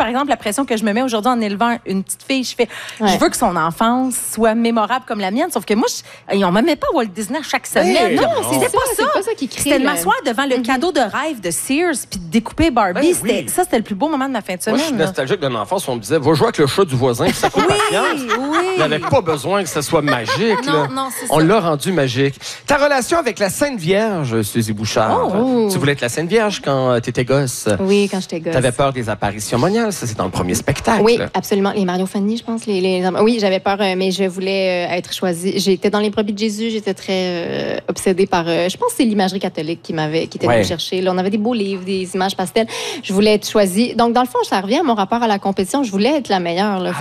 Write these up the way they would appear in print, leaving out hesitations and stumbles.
par exemple, la pression que je me mets aujourd'hui en élevant une petite fille, je veux que son enfance soit mémorable comme la mienne. Sauf que moi, on ne me met pas Walt Disney chaque semaine. Non, c'était pas ça. C'est pas ça qui crée. C'était de m'asseoir devant le cadeau de rêve de Sears puis de découper Barbie. C'était le plus beau moment de ma fin de semaine. Moi, je suis nostalgique d'une enfance où on me disait, va jouer avec le chat du voisin, puis ça coûte patience. Il n'avait pas besoin que ça soit magique. Non, c'est ça. On l'a rendu magique. Ta relation avec la Sainte Vierge, Suzy Bouchard. Tu voulais être la Sainte Vierge quand tu étais gosse. Oui, quand j'étais gosse. Tu avais peur des apparitions moniales. Ça, c'est dans le premier spectacle. Oui, absolument. Les Mario Fanny, je pense. Oui, j'avais peur, mais je voulais être choisie. J'étais dans les brebis de Jésus. J'étais très obsédée par... je pense que c'est l'imagerie catholique qui était venue chercher. Là, on avait des beaux livres, des images pastels. Je voulais être choisie. Donc, dans le fond, ça revient à mon rapport à la compétition. Je voulais être la meilleure. Là.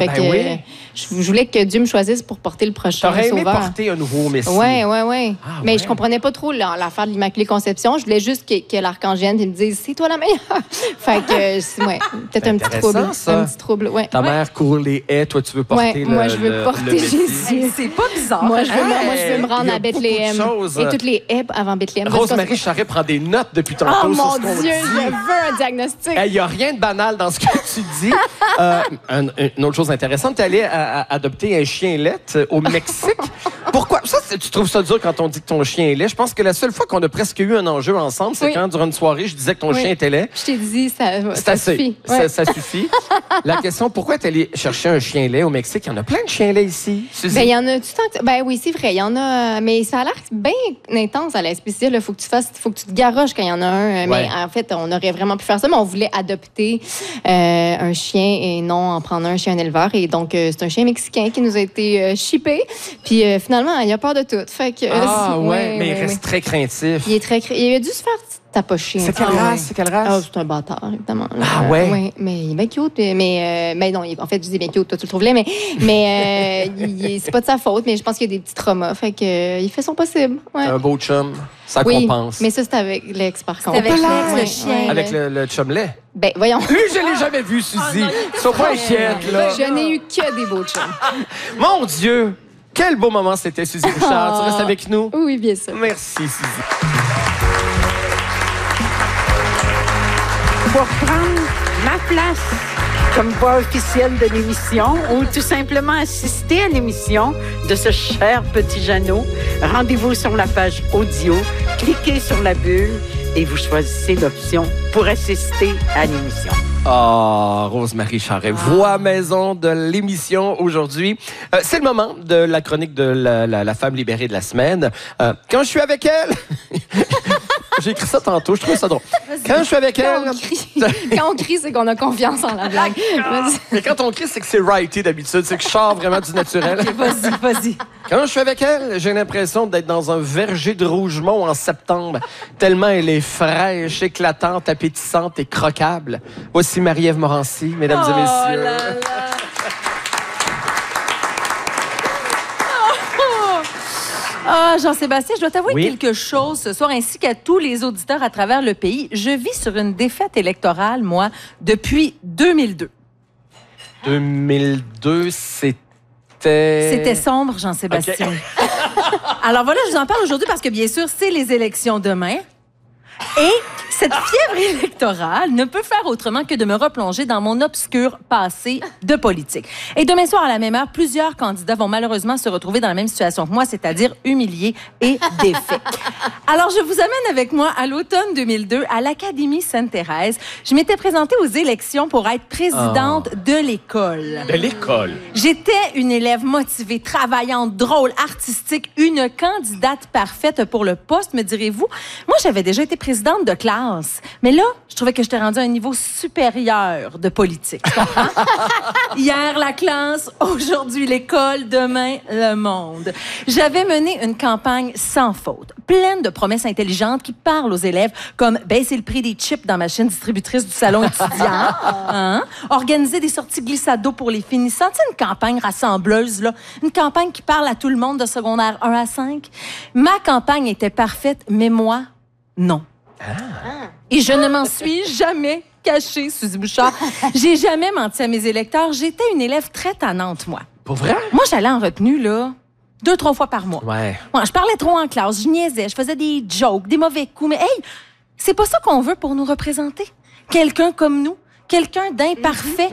Je voulais que Dieu me choisisse pour porter le prochain T'aurais aimé sauveur. porter un nouveau Messie. Oui. Mais je comprenais pas trop l'affaire de l'Immaculée Conception. Je voulais juste que l'archange vienne et me dise, c'est toi la meilleure. Fait que, peut-être un petit trouble. Ça. Un petit trouble, Ta mère court les haies, toi, tu veux porter moi, je veux porter Jésus. C'est pas bizarre. Moi, je veux me rendre à Bethléem. Et toutes les haies avant Bethléem. Rosemary Charret prend des notes depuis tantôt. Oh sur mon ce qu'on Dieu, dit. je veux un diagnostic. Il n'y a rien de banal dans ce que tu dis. Une autre chose intéressante, tu es allé adopter un chien lait au Mexique. Pourquoi? Ça, tu trouves ça dur quand on dit que ton chien est laid? Je pense que la seule fois qu'on a presque eu un enjeu ensemble, c'est quand, durant une soirée, je disais que ton chien était laid. Je t'ai dit, ça suffit. Ça suffit. La question, pourquoi tu es allé chercher un chien lait au Mexique? Il y en a plein de chiens laits ici. Ben, il y en a tout le temps. Ben oui, c'est vrai. Il y en a. Mais ça a l'air bien intense à la SPCA. Il faut que tu te garoches quand il y en a un. Mais en fait, on aurait vraiment pu faire ça, mais on voulait adopter un chien et non en prendre un chien éleveur. Et donc, c'est un chien mexicain qui nous a été shippé. Puis finalement, il a peur de tout. Fait que, mais il reste très craintif. Il a dû se faire tapocher. C'est quelle race? C'est quelle race? C'est un bâtard, évidemment. Ouais? Mais il est bien cute. Mais non, en fait, je dis bien cute, toi, tu le trouves là, mais c'est pas de sa faute, mais je pense qu'il y a des petits traumas. Fait que il fait son possible. Ouais. Un beau chum. Ça compense. Mais ça, c'est avec l'ex, par contre. C'est avec l'ex, le chien. Avec le chum lait? Ben, voyons. Lui, je l'ai jamais vu, Suzy. Sois pas inquiète, là. Je n'ai eu que des beaux chums. Mon Dieu! Quel beau moment c'était, Suzy Bouchard. Tu restes avec nous? Oui, bien sûr. Merci, Suzy. Pour prendre ma place comme voix officielle de l'émission ou tout simplement assister à l'émission de ce cher petit Jeannot, rendez-vous sur la page audio, cliquez sur la bulle et vous choisissez l'option pour assister à l'émission. Rosemary Charret, voix maison de l'émission aujourd'hui. C'est le moment de la chronique de la femme libérée de la semaine. Quand je suis avec elle... J'ai écrit ça tantôt, je trouve ça drôle. Quand je suis avec elle... Quand on crie, c'est qu'on a confiance en la blague. Mais quand on crie, c'est que c'est righté d'habitude. C'est que je sors vraiment du naturel. Okay, vas-y. Quand je suis avec elle, j'ai l'impression d'être dans un verger de Rougemont en septembre. Tellement elle est fraîche, éclatante, appétissante et croquable. Voici Marie-Ève Morancy, mesdames et messieurs. Là là. Jean-Sébastien, je dois t'avouer quelque chose ce soir, ainsi qu'à tous les auditeurs à travers le pays. Je vis sur une défaite électorale, moi, depuis 2002. 2002, c'était... C'était sombre, Jean-Sébastien. Okay. Alors voilà, je vous en parle aujourd'hui parce que, bien sûr, c'est les élections demain. Et cette fièvre électorale ne peut faire autrement que de me replonger dans mon obscur passé de politique. Et demain soir, à la même heure, plusieurs candidats vont malheureusement se retrouver dans la même situation que moi, c'est-à-dire humiliés et défaits. Alors, je vous amène avec moi à l'automne 2002 à l'Académie Sainte-Thérèse. Je m'étais présentée aux élections pour être présidente de l'école. De l'école? J'étais une élève motivée, travaillante, drôle, artistique, une candidate parfaite pour le poste, me direz-vous. Moi, j'avais déjà été présidente de classe. Mais là, je trouvais que j'étais rendue à un niveau supérieur de politique. Tu comprends? Hier, la classe, aujourd'hui, l'école, demain, le monde. J'avais mené une campagne sans faute, pleine de promesses intelligentes qui parlent aux élèves, comme baisser le prix des chips dans ma chaîne distributrice du salon étudiant, organiser des sorties glissado pour les finissants. Tu sais, une campagne rassembleuse, là. Une campagne qui parle à tout le monde de secondaire 1 à 5. Ma campagne était parfaite, mais moi, non. Et je ne m'en suis jamais cachée, Suzy Bouchard. J'ai jamais menti à mes électeurs. J'étais une élève très tannante, moi. Pour vrai? Moi, j'allais en retenue, là, 2-3 fois par mois. Ouais. Moi, je parlais trop en classe, je niaisais, je faisais des jokes, des mauvais coups. Mais hey, c'est pas ça qu'on veut pour nous représenter. Quelqu'un comme nous. Quelqu'un d'imparfait,